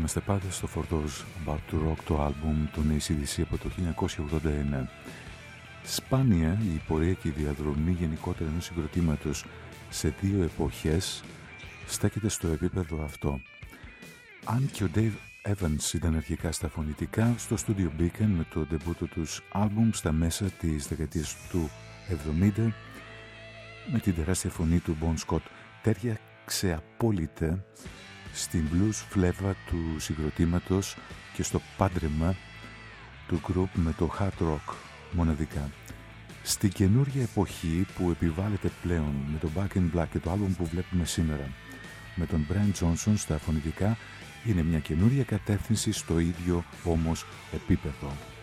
Είμαστε πάντα στο For Those About to Rock, το άλμπουμ των AC/DC από το 1989. Σπάνια η πορεία και η διαδρομή γενικότερα ενός συγκροτήματος σε δύο εποχές στέκεται στο επίπεδο αυτό. Αν και ο Dave Evans ήταν αρχικά στα φωνητικά, στο στούντιο μπήκαν με το ντεμπούτο τους άλμπουμ στα μέσα της δεκαετίας του 70 με την τεράστια φωνή του Bon Scott. Τέριαξε απόλυτα στην blues φλέβα του συγκροτήματος και στο πάντρεμα του group με το hard rock μοναδικά. Στην καινούργια εποχή που επιβάλλεται πλέον με το Back in Black και το άλμπουμ που βλέπουμε σήμερα με τον Brian Johnson στα φωνητικά, είναι μια καινούργια κατεύθυνση στο ίδιο όμως επίπεδο.